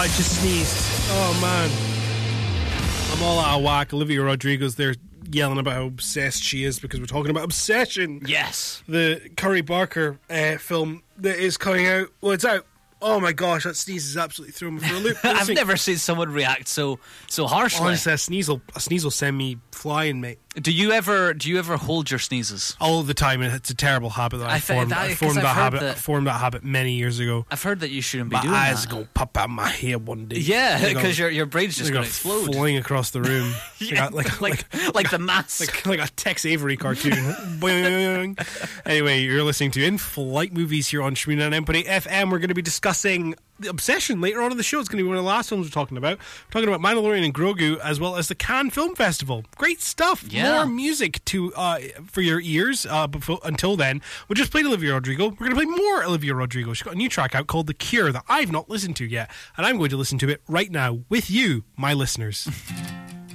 I just sneezed. Oh, man. I'm all out of whack. Olivia Rodrigo's there yelling about how obsessed she is because we're talking about Obsession. Yes. The Curry Barker film that is coming out. Well, it's out. Oh my gosh, that sneeze is absolutely throwing me for a loop. I've never seen someone react so harshly. Honestly, a sneeze will send me flying, mate. Do you ever hold your sneezes? All the time, and it's a terrible habit that I formed. I formed that habit many years ago. I've heard that you shouldn't be doing that. My eyes going to pop out my head one day. Yeah, because your brain's just going to explode. Flying across the room. Yeah, like the mask. Like a Tex Avery cartoon. Boing. Anyway, you're listening to In Flight Movies here on Shmina and Empathy FM. We're going to be discussing The Obsession later on in the show. It's going to be one of the last films we're talking about. We're talking about Mandalorian and Grogu, as well as the Cannes Film Festival. Great stuff. Yeah. More music for your ears. Until then, we just played Olivia Rodrigo. We're going to play more Olivia Rodrigo. She's got a new track out called The Cure that I've not listened to yet, and I'm going to listen to it right now with you, my listeners.